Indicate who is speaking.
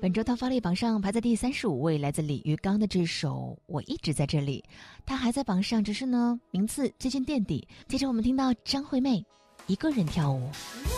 Speaker 1: 本周到发力榜上排在第35位，来自李玉刚的这首《我一直在这里》，他还在榜上，只是呢名次接近垫底。接着我们听到张惠妹一个人跳舞。